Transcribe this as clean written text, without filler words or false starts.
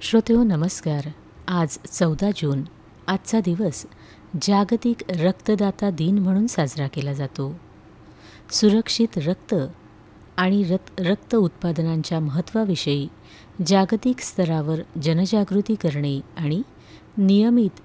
श्रोतेहो नमस्कार. आज 14 जून. आजचा दिवस जागतिक रक्तदाता दिन म्हणून साजरा केला जातो. सुरक्षित रक्त आणि रक्त उत्पादनांच्या महत्त्वाविषयी जागतिक स्तरावर जनजागृती करणे आणि नियमित